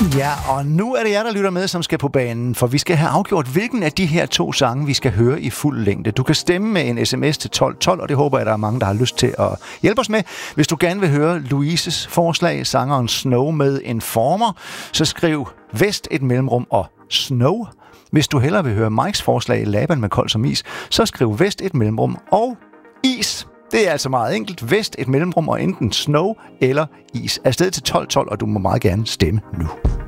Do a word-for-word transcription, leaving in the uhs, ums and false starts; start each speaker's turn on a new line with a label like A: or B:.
A: Ja, og nu er det jer, der lytter med, som skal på banen, for vi skal have afgjort, hvilken af de her to sange, vi skal høre i fuld længde. Du kan stemme med en sms til tolv tolv, og det håber jeg, der er mange, der har lyst til at hjælpe os med. Hvis du gerne vil høre Louises forslag, sangeren Snow med Informer, så skriv Vest et mellemrum og Snow. Hvis du hellere vil høre Mikes forslag, Laban med kold som is, så skriv Vest et mellemrum og is. Det er altså meget enkelt. Vest et mellemrum og enten Snow eller is. Afsted til tolv tolv, og du må meget gerne stemme nu.